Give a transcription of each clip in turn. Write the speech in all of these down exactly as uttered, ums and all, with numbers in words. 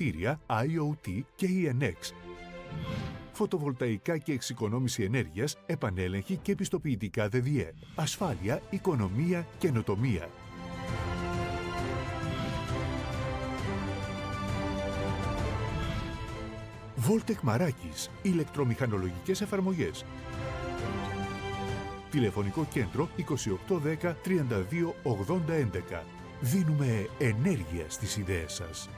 κτίρια, άι ο τι και ι εν εξ. Φωτοβολταϊκά και εξοικονόμηση ενέργειας, επανέλεγχη και πιστοποιητικά ΔΔΕ. Ασφάλεια, οικονομία, καινοτομία. Voltec Μαράκης, ηλεκτρομηχανολογικές εφαρμογές. Τηλεφωνικό κέντρο είκοσι οκτώ δέκα τριάντα δύο ογδόντα έντεκα. Δίνουμε ενέργεια στις ιδέες σας.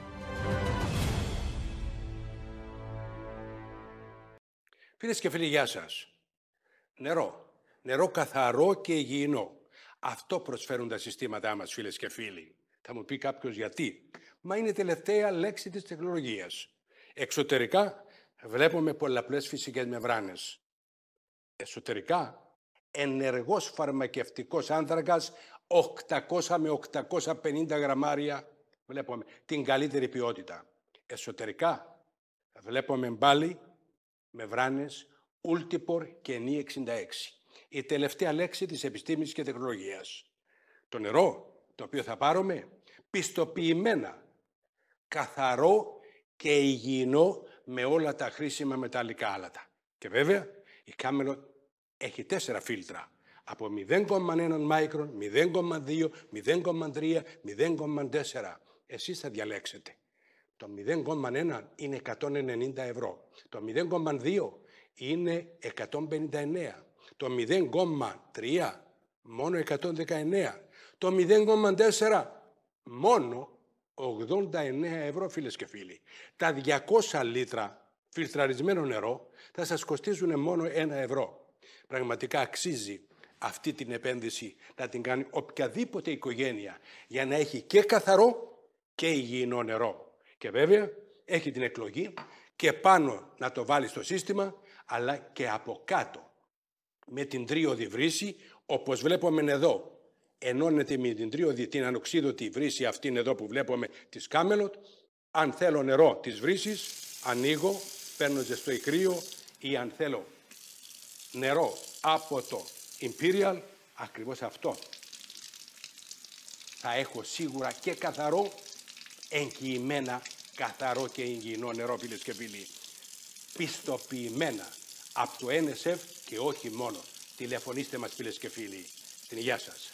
Φίλες και φίλοι, γεια σας. Νερό. Νερό καθαρό και υγιεινό. Αυτό προσφέρουν τα συστήματά μας, φίλες και φίλοι. Θα μου πει κάποιος γιατί. Μα είναι η τελευταία λέξη της τεχνολογίας. Εξωτερικά βλέπουμε πολλαπλές φυσικές μεμβράνες. Εσωτερικά ενεργός φαρμακευτικός άνθρακας οκτακόσια με οκτακόσια πενήντα γραμμάρια. Βλέπουμε την καλύτερη ποιότητα. Εσωτερικά βλέπουμε πάλι μεμβράνες Ultipor και Ni εξήντα έξι. Η τελευταία λέξη της επιστήμης και τεχνολογίας. Το νερό το οποίο θα πάρουμε πιστοποιημένα, καθαρό και υγιεινό με όλα τα χρήσιμα μεταλλικά άλατα. Και βέβαια η Camelot έχει τέσσερα φίλτρα. Από μηδέν κόμμα ένα μάικρον, μηδέν κόμμα δύο, μηδέν κόμμα τρία, μηδέν κόμμα τέσσερα. Εσείς θα διαλέξετε. Το μηδέν κόμμα ένα είναι εκατόν ενενήντα ευρώ. Το μηδέν κόμμα δύο είναι εκατόν πενήντα εννέα. Το μηδέν κόμμα τρία μόνο εκατόν δεκαεννέα. Το μηδέν κόμμα τέσσερα μόνο ογδόντα εννέα ευρώ, φίλες και φίλοι. Τα διακόσια λίτρα φιλτραρισμένο νερό θα σας κοστίζουν μόνο ένα ευρώ. Πραγματικά αξίζει αυτή την επένδυση να την κάνει οποιαδήποτε οικογένεια για να έχει και καθαρό και υγιεινό νερό. Και βέβαια έχει την εκλογή και πάνω να το βάλει στο σύστημα, αλλά και από κάτω με την τρίωδη βρύση, όπως βλέπουμε εδώ. Ενώνεται με την τρίωδη, την ανοξίδωτη βρύση αυτήν εδώ που βλέπουμε της Camelot. Αν θέλω νερό της βρύσης, ανοίγω, παίρνω ζεστό ή κρύο, ή αν θέλω νερό από το Imperial, ακριβώς αυτό. Θα έχω σίγουρα και καθαρό, εγγυημένα καθαρό και υγιεινό νερό, φίλες και φίλοι. Πιστοποιημένα από το εν ες εφ και όχι μόνο. Τηλεφωνήστε μας, φίλες και φίλοι. Την υγεία σας.